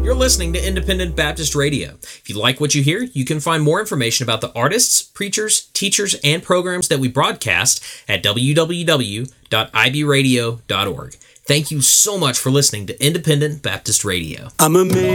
You're listening to Independent Baptist Radio. If you like what you hear, you can find more information about the artists, preachers, teachers, and programs that we broadcast at www.ibradio.org. Thank you so much for listening to Independent Baptist Radio. I'm amazed